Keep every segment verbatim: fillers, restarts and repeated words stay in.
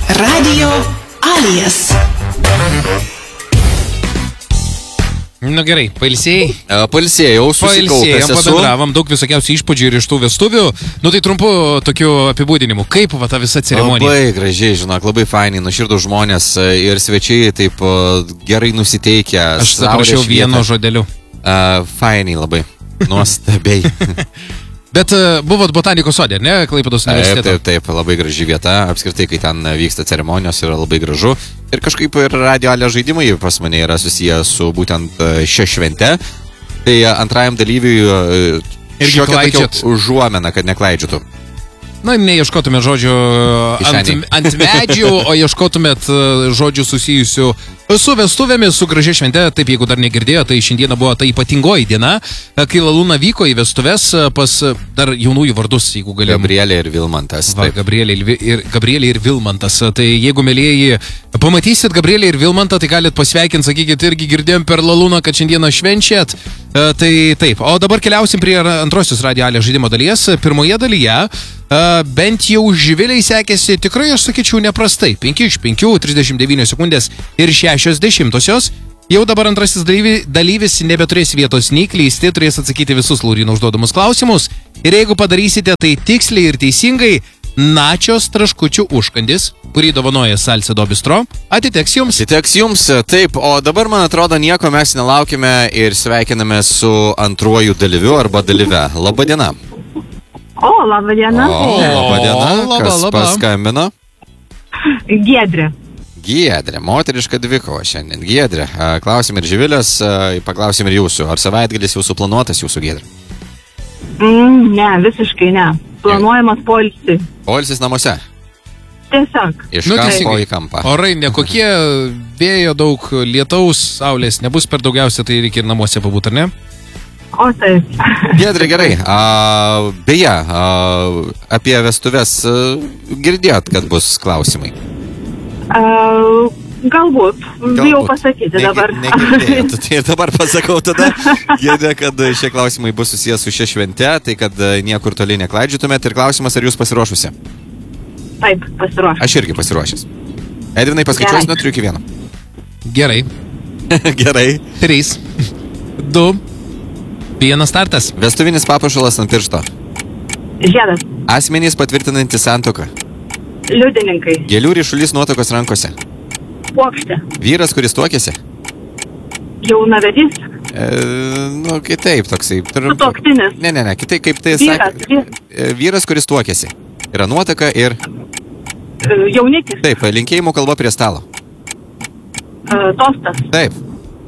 Radio Alias. Nu gerai, pailsėjai? Pailsėjau, susikaupęs esu. Pabendravom daug visokiausių įspūdžių ir iš tų vestuvių. Nu tai trumpu tokiu apibūdinimu. Kaip va ta visa ceremonija? Labai gražiai, žinok, labai fainai, nuširdų žmonės ir svečiai taip gerai nusiteikę. Aš aprašiau vieno žodeliu. Uh, fainiai labai, nuostabiai. Bet uh, buvot botanikos sode, ne? Klaipėdos universiteto. Taip, taip, taip, labai graži vieta. Apskritai, kai ten vyksta ceremonijos, yra labai gražu. Ir kažkaip ir Radio Alias žaidimai pas mane yra susiję su būtent šia švente. Tai antrajam dalyviui šiokia tokia užuomena, kad neklaidžiotų. Na, neieškotumėt žodžių ant, ant medžių, o ieškotumėt žodžių susijusių su vestuvėmis, su gražia švente. Taip, jeigu dar negirdėjo, tai šiandieną buvo ta ypatingoji diena, kai Laluna vyko į vestuves pas dar jaunųjų vardus, jeigu galėjom. Gabrielė ir Vilmantas. Va, Gabrielė ir, Gabrielė ir Vilmantas. Tai jeigu, mėlėjai, pamatysit Gabrielė ir Vilmantą, tai galit pasveikinti, sakykit, irgi girdėjom per Laluną, kad šiandieną švenčiat. Tai taip, o dabar keliausim prie antrosios Radio Alias žaidimo dalies. Pirmoje dalyje Uh, bent jau Živiliai sekėsi tikrai, aš sakyčiau, neprastai. penki iš penkių, trisdešimt devynios sekundės ir šešios dešimtosios. Jau dabar antrasis dalyvis, dalyvis nebeturės vietos nei klysti, turės atsakyti visus Lauryno užduodamus klausimus. Ir jeigu padarysite tai tiksliai ir teisingai, Načios traškučių užkandis, kurį dovanoja Salcedo Bistro, atiteks jums. Atiteks jums, taip, o dabar, man atrodo, nieko mes nelaukime ir sveikiname su antruoju dalyviu arba dalyve. Labą dieną. O, laba diena. O, laba diena. Laba, Kas laba. paskambino? Giedrė. Giedrė, moteriška dvikova šiandien. Giedrė, klausim ir Živilės, paklausim ir jūsų. Ar savaitgalis jūsų planuotas, jūsų Giedrė? Mm, ne, visiškai ne. Planuojamas poilsį. Poilsis namuose? Tiesiog. Iš Nu, kampo teisingai. į kampą. Orai nekokie, vėjo daug, lietaus, saulės nebus per daugiausia, tai reikia ir namuose pabūti, ar ne? O taip. Giedrė, gerai. A, beje, a, apie vestuves a, girdėjot, kad bus klausimai? Uh, galbūt. Galbūt. Bijau pasakyti Negi- dabar. Negirdėjot. Tai dabar pasakau tada, Giedrė, kad šie klausimai bus susijęs su šia švente, tai kad niekur toli neklaidžiotumėt. Ir klausimas, ar jūs pasiruošusi? Taip, pasiruošęs. Aš irgi pasiruošęs. Edvinai, paskaičiuosi nuo trijų iki vieno. Gerai. Gerai. Trys. Du. Vienas startas. Vestuvinis papuošalas ant piršto. Žiedas. Asmenys patvirtinantys santuoką. Liudininkai. Gėlių ryšulys nuotakos rankose. Puokštė. Vyras, kuris tuokėsi. Jaunavedys. E, nu, kitaip toksai. Sutuoktinis. Ne, ne, ne, kitaip kaip tai Vyras. sakė. E, Vyras, kuris tuokėsi. Yra nuotaka ir... Uh, jaunikis. Taip, linkėjimų kalba prie stalo. Uh, tostas. Taip.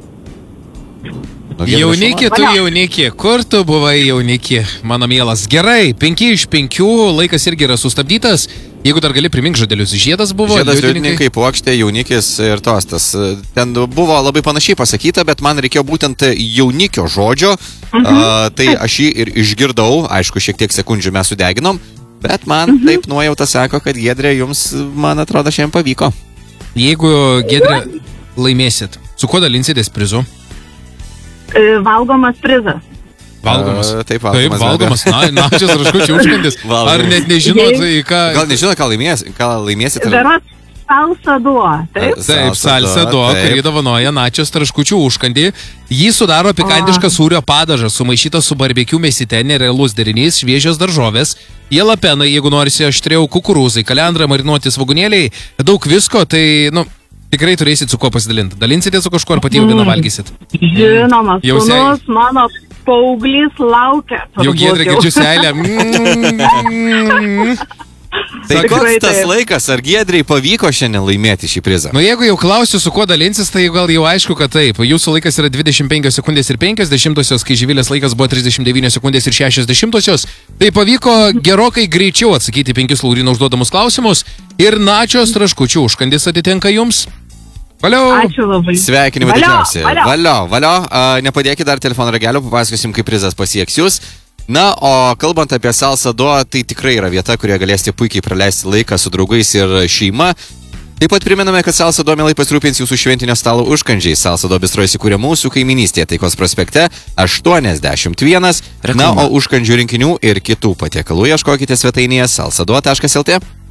Nu, Giedrė, Jaunikė, tu Valia. jaunikė. Kur tu buvai jaunikė, mano mielas? Gerai, penki iš penkių, laikas irgi yra sustabdytas. Jeigu dar gali primink žodelius, žiedas buvo, Žiedas, liudininkai, puokštė, jaunikis ir tostas. Ten buvo labai panašiai pasakyta, bet man reikėjo būtent jaunikio žodžio. Mhm. A, tai aš jį ir išgirdau, aišku, šiek tiek sekundžių mes sudeginom, bet man mhm. taip nuojauta sako, kad Giedrė jums, man atrodo, šiandien pavyko. Jeigu Giedrė laimėsit, su kuo dalinsitės prizu? Uh, valgomas prizas. Valgomas. A, taip, valgomas. Taip, valgomas. Na, Načios traškučių užkandis. Valgomas. Ar net nežinot, į ką... Gal nežinot, ką, laimės, ką laimėsit? Berods salsa duo. Taip. Taip, salsa duo, taip. kurį dovanoja Načios traškučių užkandį. Jį sudaro pikantiškas sūrio padažas, sumaišytas su barbekiu mėsyte, nerealus derinys, šviežios daržovės, jalapenai, jeigu norisi aštriau, kukurūzai, kalendra, marinuoti svogūnėliai, daug visko, tai, nu, tikrai turėsit su kuo pasidalinti. Dalinsite su kažkuo ar pati jau vieną valgysit? Žinoma, Jau sei- sūnus mano paauglys laukia. Jau turbūt Giedrė jau. girdžiu seilę. Mm. Tai Tikrai koks tas taip. laikas, ar Giedrei pavyko šiandien laimėti šį prizą? Nu, jeigu jau klausiu, su kuo dalinsis, tai gal jau aišku, kad taip. Jūsų laikas yra dvidešimt penkios sekundės ir penkios dešimtosios, kai Živilės laikas buvo trisdešimt devynios sekundės ir šešios dešimtosios. Tai pavyko gerokai greičiau atsakyti penkis Lauryno užduodamus klausimus. Ir Načios traškučių užkandis atitenka jums. Valio! Ačiū labai. Sveikinimai Valio, didžiausi. valio. Valio, valio. A, nepadėkit dar telefono ragelio, papasakosim, kaip prizas pasieks jūs. Na, o kalbant apie Salsa Duo, tai tikrai yra vieta, kurioje galėsite puikiai praleisti laiką su draugais ir šeima. Taip pat priminame, kad Salsa Duo mielai pasirūpins jūsų šventinio stalo užkandžiais. Salsa Duo bistro įsikūrė mūsų kaiminystėje Taikos prospekte aštuoniasdešimt vienas. Na, o užkandžių rinkinių ir kitų patiekalų ieškokite svetainėje salsa duo taškas lt.